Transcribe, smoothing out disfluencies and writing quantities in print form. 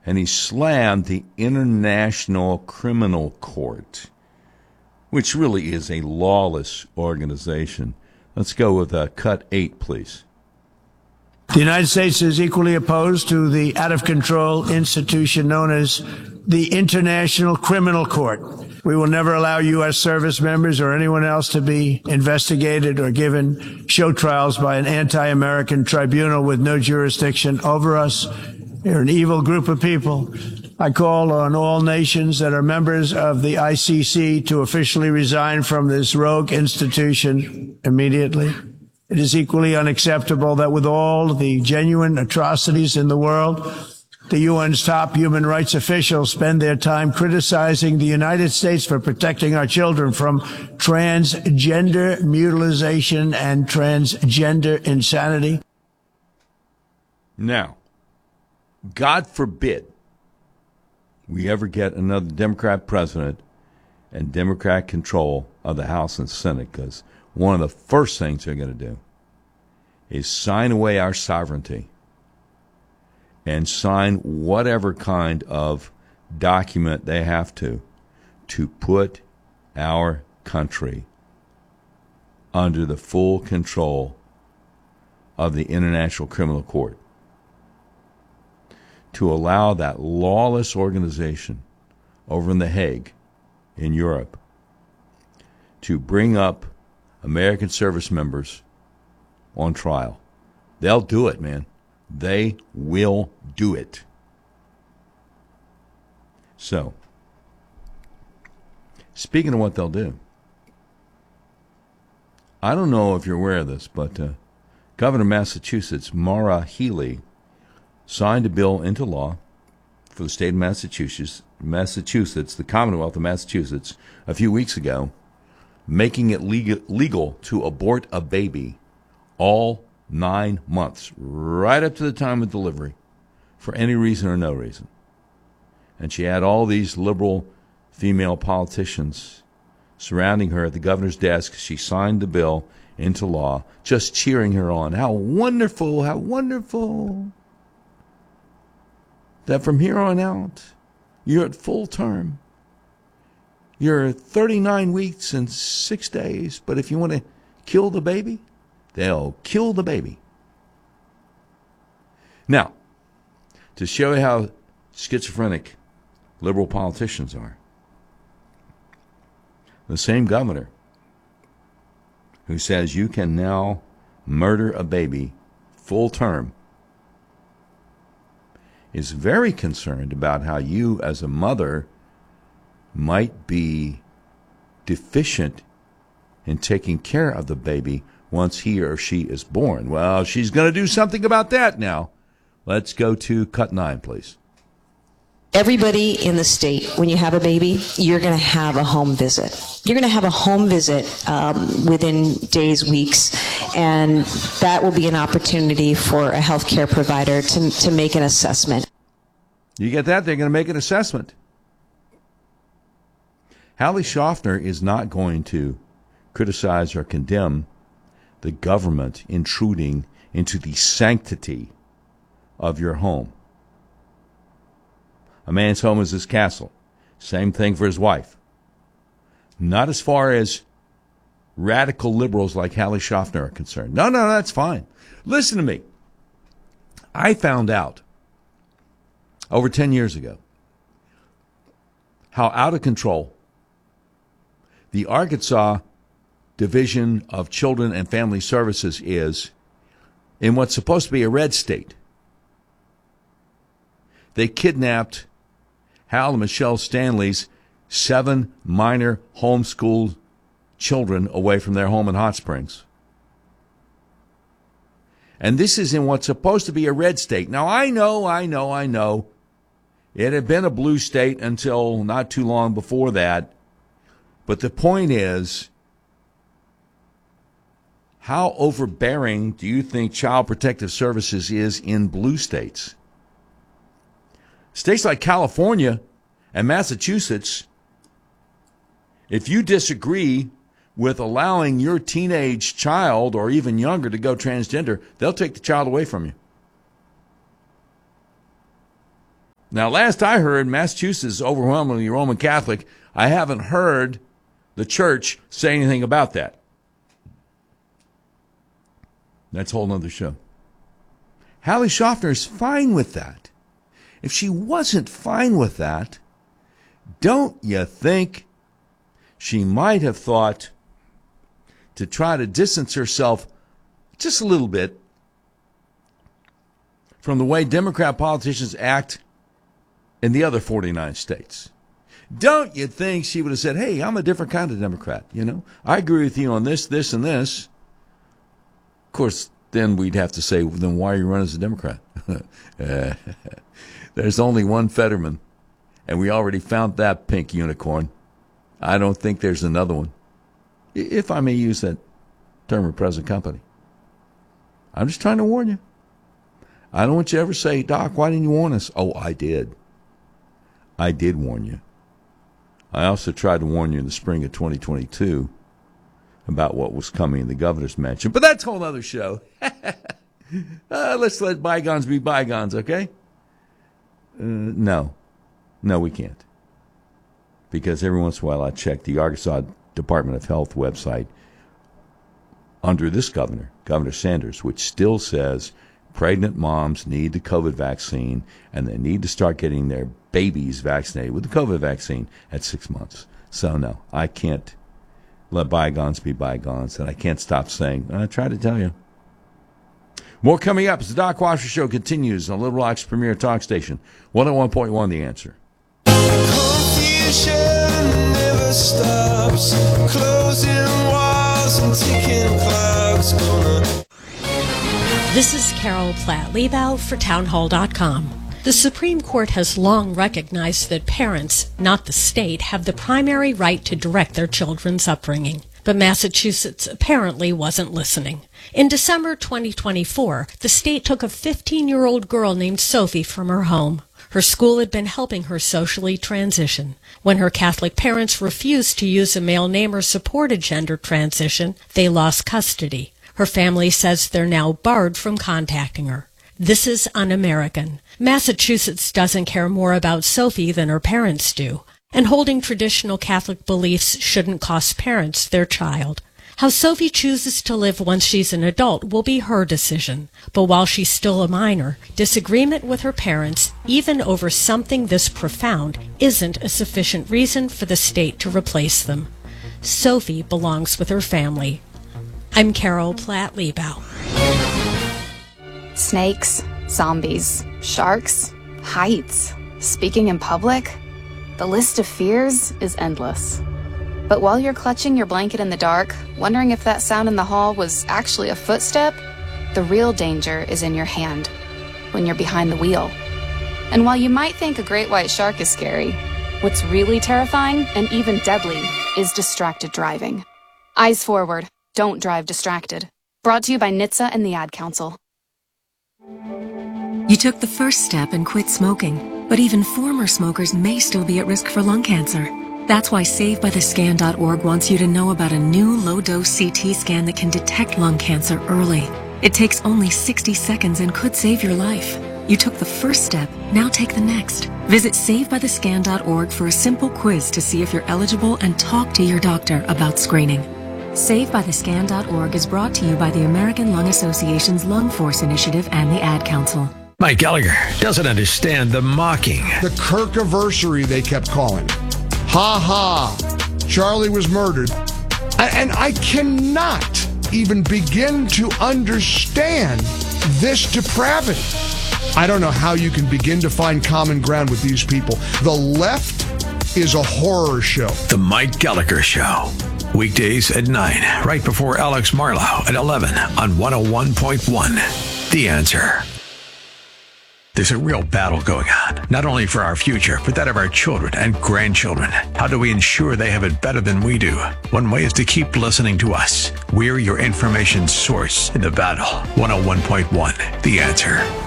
and he slammed the International Criminal Court, which really is a lawless organization. Let's go with cut 8, please. The United States is equally opposed to the out-of-control institution known as the International Criminal Court. We will never allow U.S. service members or anyone else to be investigated or given show trials by an anti-American tribunal with no jurisdiction over us. They're an evil group of people. I call on all nations that are members of the ICC to officially resign from this rogue institution immediately. It is equally unacceptable that with all the genuine atrocities in the world, the UN's top human rights officials spend their time criticizing the United States for protecting our children from transgender mutilation and transgender insanity. Now, God forbid we ever get another Democrat president and Democrat control of the House and Senate, because one of the first things they're going to do is sign away our sovereignty and sign whatever kind of document they have to put our country under the full control of the International Criminal Court, to allow that lawless organization over in The Hague in Europe to bring up American service members on trial. They'll do it, man. They will do it. So, speaking of what they'll do, I don't know if you're aware of this, but Governor of Massachusetts, Maura Healey, signed a bill into law for the state of Massachusetts, the Commonwealth of Massachusetts, a few weeks ago, making it legal to abort a baby all 9 months, right up to the time of delivery, for any reason or no reason. And she had all these liberal female politicians surrounding her at the governor's desk. She signed the bill into law, just cheering her on. How wonderful, that from here on out, you're at full term. You're 39 weeks and 6 days, but if you want to kill the baby, they'll kill the baby. Now, to show you how schizophrenic liberal politicians are, the same governor who says you can now murder a baby full term is very concerned about how you as a mother might be deficient in taking care of the baby once he or she is born. Well, she's going to do something about that now. Let's go to cut 9, please. Everybody in the state, when you have a baby, you're going to have a home visit. You're going to have a home visit within days, weeks, and that will be an opportunity for a healthcare provider to make an assessment. You get that? They're going to make an assessment. Hallie Schaffner is not going to criticize or condemn the government intruding into the sanctity of your home. A man's home is his castle. Same thing for his wife. Not as far as radical liberals like Hallie Schaffner are concerned. No, that's fine. Listen to me. I found out over 10 years ago how out of control the Arkansas Division of Children and Family Services is in what's supposed to be a red state. They kidnapped Hal and Michelle Stanley's 7 minor homeschooled children away from their home in Hot Springs. And this is in what's supposed to be a red state. Now, I know. It had been a blue state until not too long before that. But the point is, how overbearing do you think Child Protective Services is in blue states? States like California and Massachusetts, if you disagree with allowing your teenage child or even younger to go transgender, they'll take the child away from you. Now, last I heard, Massachusetts is overwhelmingly Roman Catholic. I haven't heard the church say anything about that. That's a whole nother show. Hallie Schaffner is fine with that. If she wasn't fine with that, don't you think she might have thought to try to distance herself just a little bit from the way Democrat politicians act in the other 49 states? Don't you think she would have said, hey, I'm a different kind of Democrat, you know? I agree with you on this, this, and this. Of course, then we'd have to say, well, then why are you running as a Democrat? There's only one Fetterman, and we already found that pink unicorn. I don't think there's another one, if I may use that term of present company. I'm just trying to warn you. I don't want you to ever say, Doc, why didn't you warn us? Oh, I did. I did warn you. I also tried to warn you in the spring of 2022 about what was coming in the governor's mansion. But that's a whole other show. Let's let bygones be bygones, okay? No, we can't. Because every once in a while I check the Arkansas Department of Health website under this governor, Governor Sanders, which still says pregnant moms need the COVID vaccine and they need to start getting their babies vaccinated with the COVID vaccine at 6 months. So, no, I can't let bygones be bygones, and I can't stop saying, I try to tell you. More coming up as the Doc Washer Show continues on Little Rock's premier talk station, 101.1 The Answer. Confusion never stops, closing walls and ticking clocks. This is Carol Platt-Liebau for Townhall.com. The Supreme Court has long recognized that parents, not the state, have the primary right to direct their children's upbringing. But Massachusetts apparently wasn't listening. In December 2024, the state took a 15-year-old girl named Sophie from her home. Her school had been helping her socially transition. When her Catholic parents refused to use a male name or support a gender transition, they lost custody. Her family says they're now barred from contacting her. This is un-American. Massachusetts doesn't care more about Sophie than her parents do, and holding traditional Catholic beliefs shouldn't cost parents their child. How Sophie chooses to live once she's an adult will be her decision. But while she's still a minor, disagreement with her parents, even over something this profound, isn't a sufficient reason for the state to replace them. Sophie belongs with her family. I'm Carol Platt-Liebau. Snakes, zombies, sharks, heights, speaking in public. The list of fears is endless. But while you're clutching your blanket in the dark, wondering if that sound in the hall was actually a footstep, the real danger is in your hand, when you're behind the wheel. And while you might think a great white shark is scary, what's really terrifying and even deadly is distracted driving. Eyes forward, don't drive distracted. Brought to you by NHTSA and the Ad Council. You took the first step and quit smoking, but even former smokers may still be at risk for lung cancer. That's why SaveByTheScan.org wants you to know about a new low-dose CT scan that can detect lung cancer early. It takes only 60 seconds and could save your life. You took the first step, now take the next. Visit SaveByTheScan.org for a simple quiz to see if you're eligible and talk to your doctor about screening. SaveByTheScan.org is brought to you by the American Lung Association's Lung Force Initiative and the Ad Council. Mike Gallagher doesn't understand the mocking. The Kirkiversary, they kept calling it. Ha ha, Charlie was murdered. And I cannot even begin to understand this depravity. I don't know how you can begin to find common ground with these people. The left is a horror show. The Mike Gallagher Show. Weekdays at 9, right before Alex Marlowe at 11 on 101.1. The Answer. There's a real battle going on, not only for our future, but that of our children and grandchildren. How do we ensure they have it better than we do? One way is to keep listening to us. We're your information source in the battle. 101.1, The Answer.